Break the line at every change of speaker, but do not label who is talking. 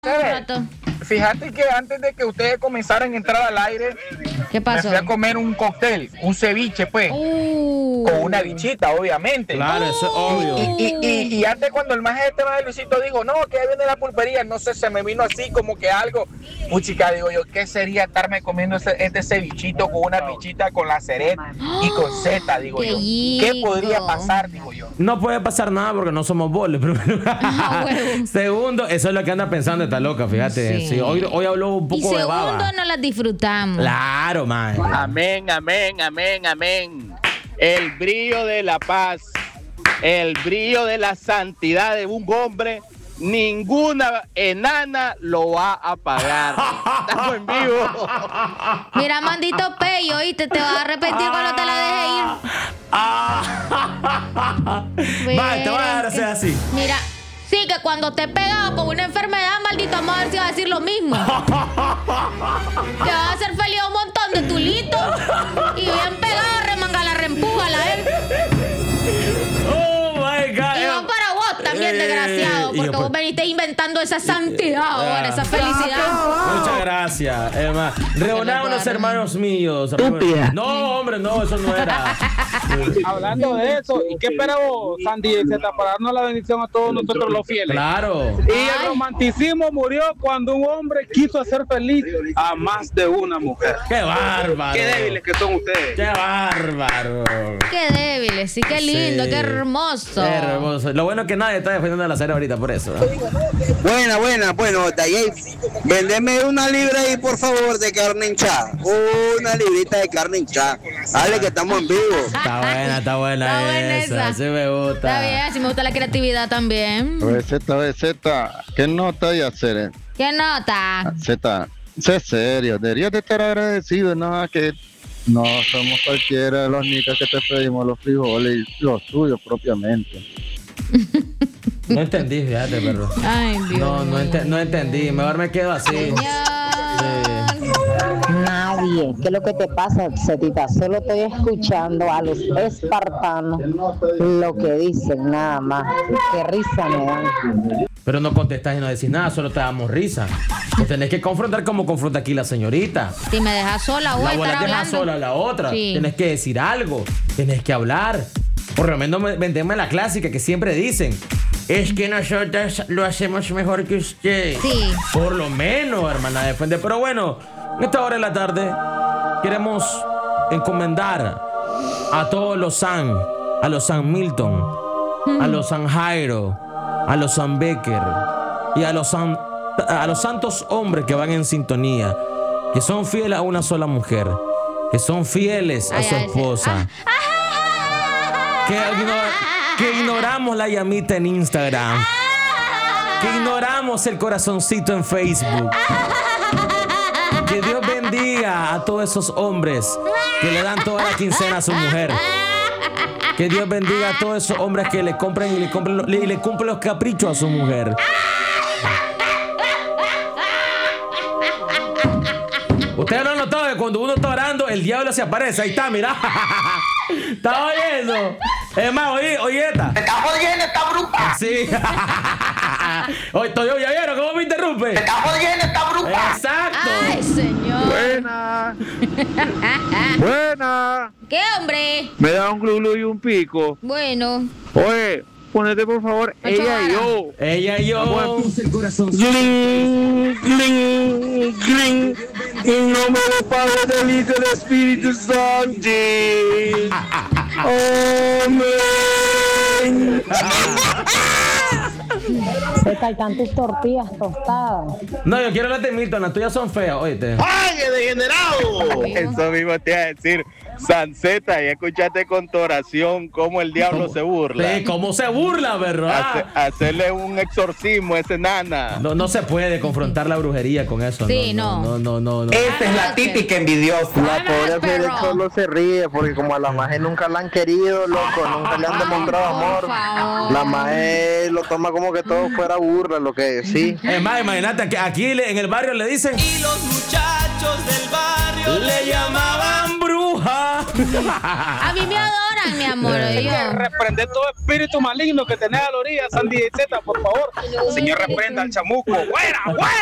Fíjate que antes de que ustedes comenzaran a entrar al aire,
¿qué pasó?
Me fui a comer un cóctel, un ceviche, pues, con una bichita, obviamente.
Claro, eso es obvio.
Y antes cuando el maje de Luisito dijo, no, que ahí viene la pulpería, no sé, se me vino así como que algo. Chica, digo yo, ¿qué sería estarme comiendo este cevichito con una bichita con la cereta y con zeta, digo yo? ¿Qué podría pasar, digo yo?
No puede pasar nada porque no somos boles, primero. Segundo, eso es lo que anda pensando esta loca, fíjate. Sí, hoy habló un poco de baba.
Y segundo, no las disfrutamos.
Claro, man.
Amén, amén, amén, amén. El brillo de la paz, el brillo de la santidad de un hombre, ninguna enana lo va a apagar. Estamos en vivo.
Mira, mandito pello, ¿oíste? Te vas a arrepentir cuando te la deje ir.
Vale, te voy a dar a ser así.
Mira, sí, que cuando te he pegado con una enfermedad, maldito, vamos a ver si va a decir lo mismo. Que vas a hacer feliz a un montón de tulitos y bien pegado, remangala, reempújala,
Oh my God.
Y van para vos también, desgraciado, porque vos veniste inventando esa santidad ahora, esa felicidad.
Muchas gracias, Emma. Reunamos los hermanos míos. No, hombre, no, eso no era.
Hablando de eso, ¿y qué esperamos, Sandy Z, para darnos la bendición a todos nosotros los fieles?
Claro.
Y el romanticismo murió cuando un hombre quiso hacer feliz a más de una mujer.
¡Qué bárbaro!
¡Qué débiles que son ustedes!
¡Qué bárbaro!
¡Qué débiles! Sí, qué lindo,
Sí.
qué hermoso.
Qué hermoso. Lo bueno es que nadie está defendiendo a la serie ahorita por eso.
Buena. Bueno, Dayay, vendeme una libra ahí, por favor, de carne hinchada. Una librita de carne hinchada. Dale, que estamos en vivo.
Está buena esa.
Sí me gusta.
Está bien, sí me gusta la creatividad también.
Z, ¿qué nota hay a hacer?
¿Qué nota?
Z, sé serio, deberías de estar agradecido, no, que no somos cualquiera de los nicas que te pedimos los frijoles y los tuyos propiamente.
No entendí, fíjate, perro.
Ay, Dios.
No entendí. Mejor me quedo así.
Nadie. ¿Qué es lo que te pasa, Cetita? Solo estoy escuchando a los espartanos lo que dicen, nada más. Qué risa me dan.
Pero no contestas y no decís nada, solo te damos risa. Te tenés que confrontar como confronta aquí la señorita.
Si me dejas sola, voy a estar
dejas
hablando.
sola a la otra.
Sí.
Tienes que decir algo. Tienes que hablar. Por lo menos vendeme la clásica que siempre dicen. Es que nosotros lo hacemos mejor que usted.
Sí.
Por lo menos, hermana, defende. Pero bueno, en esta hora de la tarde queremos encomendar a todos los San, a los San Milton, a los San Jairo, a los San Becker y a los santos hombres que van en sintonía, que son fieles a una sola mujer, que son fieles a su esposa. Que ignoramos la llamita en Instagram. Que ignoramos el corazoncito en Facebook. Que Dios bendiga a todos esos hombres que le dan toda la quincena a su mujer. Que Dios bendiga a todos esos hombres que le compran y le cumplen los caprichos a su mujer. Ustedes no han notado que cuando uno está orando, el diablo se aparece. Ahí está, mira. ¿Está oyendo? Es más, oye esta.
¿Te estás jodiendo, esta bruta?
Sí. Oye, estoy yo, ¿ya vieron cómo me interrumpe?
¿Te estás jodiendo, esta bruta?
Exacto.
Ay, señor.
Buena.
¿Qué, hombre?
Me da un glu y un pico.
Bueno.
Oye, ponete por favor ella y yo.
Ella y yo.
Gling, gling, gling. En nombre del Padre, del Hijo y del Espíritu Santo. Amén.
Se calcan tus tortillas tostadas.
No, yo quiero las de Milton, las tuyas son feas, oíste.
¡Ay, degenerado! Eso mismo te iba a decir, Sanceta, y escuchaste con tu oración cómo el diablo se burla.
Sí, cómo se burla, ¿verdad?
Hacerle un exorcismo a ese nana.
No se puede confrontar la brujería con eso.
Sí,
no.
Esta es la típica envidiosa.
La pobre Fede solo se ríe porque como a la maje nunca la han querido, loco, nunca le han demostrado amor. La maje lo toma como que todo fuera burla, lo que sí.
Es más, imagínate que aquí en el barrio le dicen.
Y los muchachos del barrio
Le llamaban bruja. enoja.
A mí me adoran, mi amor. Yo.
Reprende todo espíritu maligno que tenés a la orilla, Sandy Z, por favor.
Señor, reprenda al chamuco. ¡Fuera, fuera!